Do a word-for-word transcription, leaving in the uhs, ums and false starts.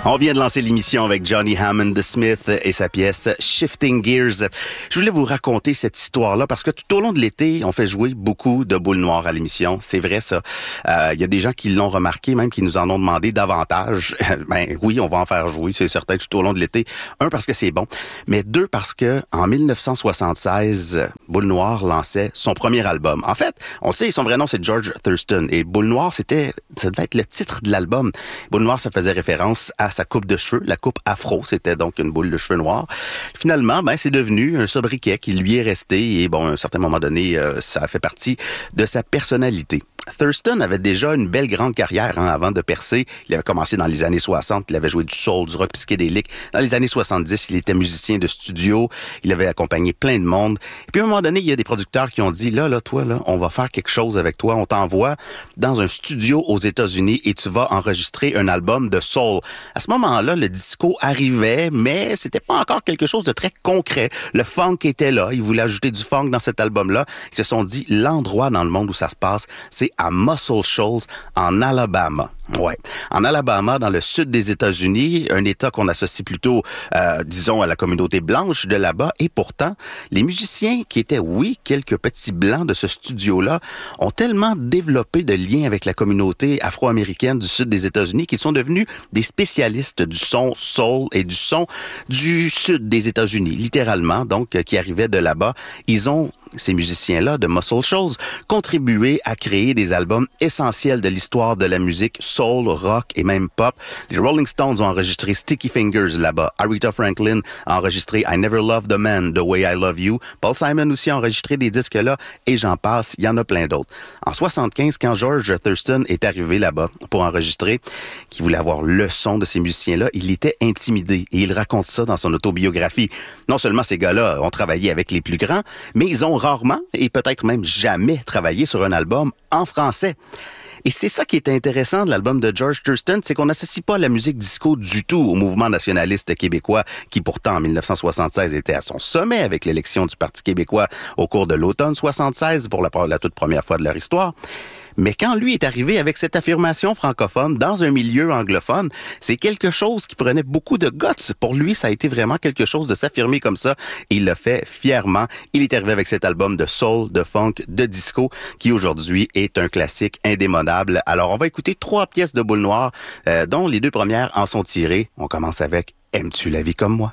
On vient de lancer l'émission avec Johnny Hammond Smith et sa pièce Shifting Gears. Je voulais vous raconter cette histoire-là parce que tout au long de l'été, on fait jouer beaucoup de boules noires à l'émission. C'est vrai, ça. Il euh, y a des gens qui l'ont remarqué, même qui nous en ont demandé davantage. Ben oui, on va en faire jouer, c'est certain, tout au long de l'été. Un, parce que c'est bon, mais deux, parce que en dix-neuf cent soixante-seize, Boule Noire lançait son premier album. En fait, on sait, son vrai nom, c'est George Thurston. Et Boule Noire, c'était, ça devait être le titre de l'album. Boule Noire, ça faisait référence à sa coupe de cheveux, la coupe afro, c'était donc une boule de cheveux noirs. Finalement, ben c'est devenu un sobriquet qui lui est resté et bon, à un certain moment donné, euh, ça a fait partie de sa personnalité. Thurston avait déjà une belle grande carrière hein, avant de percer. Il avait commencé dans les années soixante, il avait joué du soul, du rock psychédélique. Dans les années soixante-dix, il était musicien de studio, il avait accompagné plein de monde. Et puis à un moment donné, il y a des producteurs qui ont dit, là, là, toi, là, on va faire quelque chose avec toi. On t'envoie dans un studio aux États-Unis et tu vas enregistrer un album de soul. À ce moment-là, le disco arrivait, mais c'était pas encore quelque chose de très concret. Le funk était là, ils voulaient ajouter du funk dans cet album-là. Ils se sont dit, l'endroit dans le monde où ça se passe, c'est à Muscle Shoals, en Alabama. Ouais, en Alabama, dans le sud des États-Unis, un État qu'on associe plutôt, euh, disons, à la communauté blanche de là-bas. Et pourtant, les musiciens qui étaient, oui, quelques petits blancs de ce studio-là, ont tellement développé de liens avec la communauté afro-américaine du sud des États-Unis qu'ils sont devenus des spécialistes du son soul et du son du sud des États-Unis, littéralement, donc, qui arrivaient de là-bas. Ils ont, ces musiciens-là de Muscle Shoals, contribué à créer des albums essentiels de l'histoire de la musique soul, rock et même pop. Les Rolling Stones ont enregistré Sticky Fingers là-bas. Aretha Franklin a enregistré I Never Loved a Man the Way I Love You. Paul Simon aussi a enregistré des disques là et j'en passe, il y en a plein d'autres. En soixante-quinze, quand George Thurston est arrivé là-bas pour enregistrer, qui voulait avoir le son de ces musiciens-là, il était intimidé et il raconte ça dans son autobiographie. Non seulement ces gars-là ont travaillé avec les plus grands, mais ils ont rarement et peut-être même jamais travaillé sur un album en français. Et c'est ça qui est intéressant de l'album de George Thurston, c'est qu'on n'associe pas la musique disco du tout au mouvement nationaliste québécois qui pourtant en dix-neuf cent soixante-seize était à son sommet avec l'élection du Parti québécois au cours de l'automne soixante-seize pour la, la toute première fois de leur histoire. Mais quand lui est arrivé avec cette affirmation francophone dans un milieu anglophone, c'est quelque chose qui prenait beaucoup de guts. Pour lui, ça a été vraiment quelque chose de s'affirmer comme ça. Et il l'a fait fièrement. Il est arrivé avec cet album de soul, de funk, de disco, qui aujourd'hui est un classique indémodable. Alors, on va écouter trois pièces de Boule Noire, euh, dont les deux premières en sont tirées. On commence avec « Aimes-tu la vie comme moi ?»